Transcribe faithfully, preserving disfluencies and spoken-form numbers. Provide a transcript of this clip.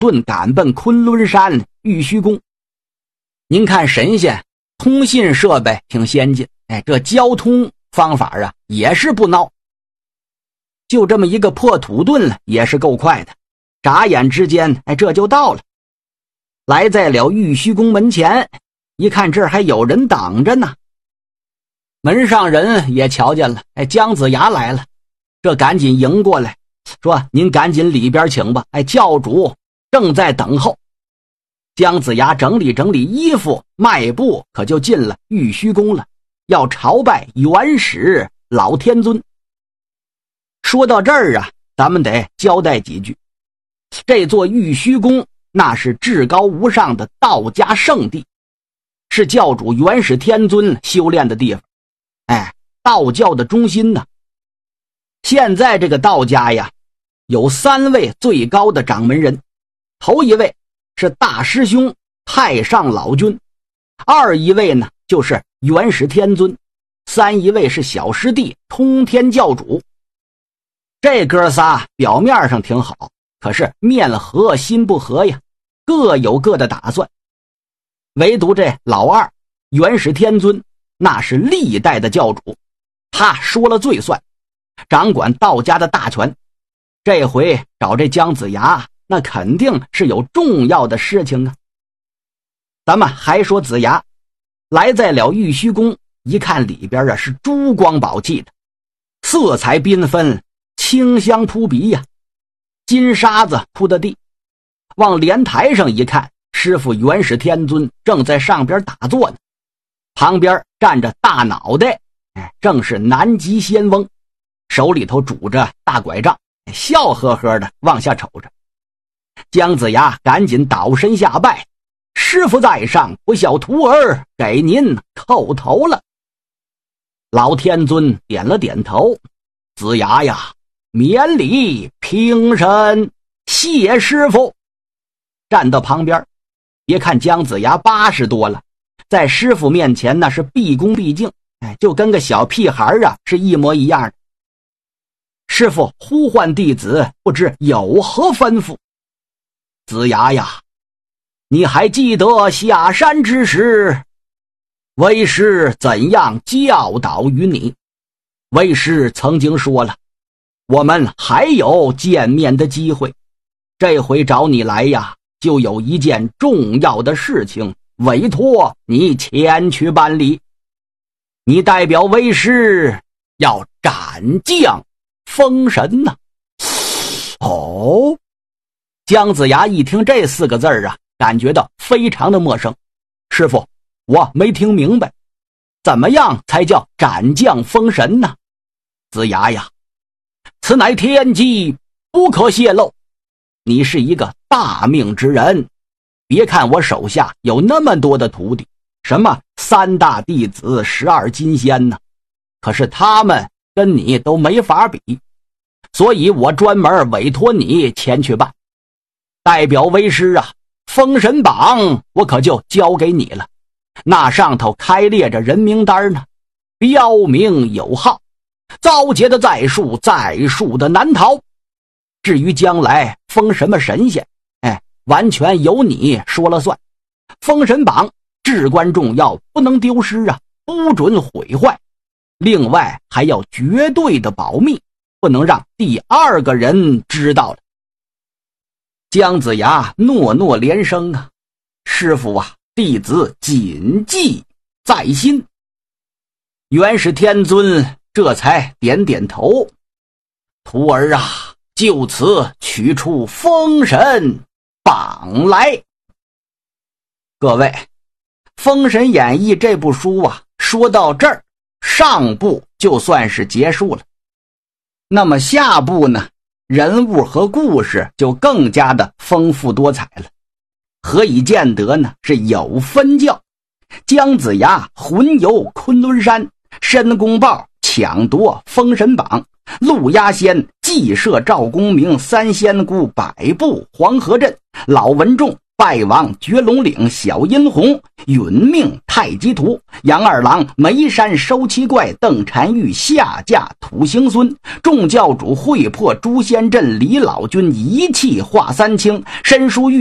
顿赶奔昆仑山玉虚宫。您看神仙通信设备挺先进，哎，这交通方法啊也是不孬。就这么一个破土遁了，也是够快的，眨眼之间，哎，这就到了。来在了玉虚宫门前，一看这儿还有人挡着呢。门上人也瞧见了，哎，姜子牙来了，这赶紧迎过来，说：“您赶紧里边请吧，哎，教主正在等候。”姜子牙整理整理衣服，迈步可就进了玉虚宫了，要朝拜元始老天尊。说到这儿啊，咱们得交代几句。这座玉虚宫那是至高无上的道家圣地，是教主元始天尊修炼的地方，哎，道教的中心呢。现在这个道家呀，有三位最高的掌门人，头一位是大师兄太上老君，二一位呢就是元始天尊，三一位是小师弟通天教主。这哥仨表面上挺好，可是面和心不和呀，各有各的打算。唯独这老二元始天尊，那是历代的教主，他说了最算，掌管道家的大权。这回找这姜子牙，那肯定是有重要的事情啊。咱们还说子牙来在了玉虚宫，一看里边啊是珠光宝气的，色彩缤纷，清香扑鼻呀，金沙子铺的地。往莲台上一看，师傅元始天尊正在上边打坐呢，旁边站着大脑袋，哎，正是南极仙翁，手里头拄着大拐杖，笑呵呵的往下瞅着。姜子牙赶紧倒身下拜：“师傅在上，不孝徒儿给您叩头了。”老天尊点了点头：“子牙呀，免礼平身，谢师傅。”站到旁边，别看姜子牙八十多了，在师傅面前那是毕恭毕敬，哎，就跟个小屁孩啊是一模一样的。师傅呼唤弟子，不知有何吩咐？子牙呀，你还记得下山之时，为师怎样教导于你？为师曾经说了，我们还有见面的机会。这回找你来呀，就有一件重要的事情委托你前去办理。你代表为师要斩将封神呐、啊！哦，姜子牙一听这四个字啊，感觉到非常的陌生。师傅，我没听明白，怎么样才叫斩将封神呢？子牙呀，此乃天机，不可泄露。你是一个大命之人，别看我手下有那么多的徒弟，什么三大弟子、十二金仙呢，可是他们跟你都没法比，所以我专门委托你前去办。代表为师啊，封神榜我可就交给你了，那上头开列着人名单呢，标明有号，遭劫的在数，在数的难逃。至于将来封什么神仙，哎，完全由你说了算。封神榜至关重要，不能丢失啊，不准毁坏。另外还要绝对的保密，不能让第二个人知道了。姜子牙诺诺连声啊，师父啊，弟子谨记在心。元始天尊这才点点头，徒儿啊，就此取出封神榜来。各位，《封神演义》这部书啊，说到这儿，上部就算是结束了。那么下部呢，人物和故事就更加的丰富多彩了。何以见得呢？是有分教。姜子牙魂游昆仑山，申公豹抢夺封神榜，陆压仙祭射赵公明三仙姑，百步黄河阵，老文仲败亡绝龙岭小阴红，殒命太极图，杨二郎眉山收奇怪，邓婵玉下嫁土行孙，众教主会破诛仙阵，李老君一气化三清，申叔玉